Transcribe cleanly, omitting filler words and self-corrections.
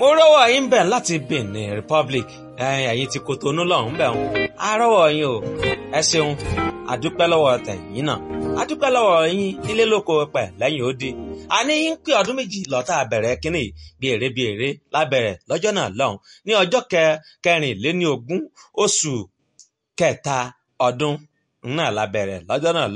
mo rọ́wọ́ yín bẹ̀ láti Benin Republic ẹ̀yin ti Kotonu lọ́hùn bẹ̀ wọn a rọ́wọ́ yín o ẹ ṣeun àdúpẹ́ lọ́wọ́ tẹ̀yìn náà àdúpẹ́ lọ́wọ́ yín nílé lóko pẹ̀ lẹ́yìn odi àní yín pé ọdún méjì lọ́tà bẹ̀rẹ̀ kínní bí èrè lábẹ̀rẹ̀ lọ́jọ́ náà lọ́hùn ní ọjọ́ kẹrìnléní ogún oṣù kẹta ọdún náà lábẹ̀rẹ̀ lọ́jọ́ náà